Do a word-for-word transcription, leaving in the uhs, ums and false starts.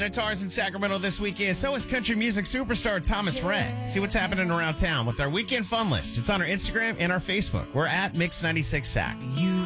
Minotaurs in Sacramento this weekend. So is country music superstar Thomas Rhett. See what's happening around town with our weekend fun list. It's on our Instagram and our Facebook. We're at Mix ninety-six Sac. You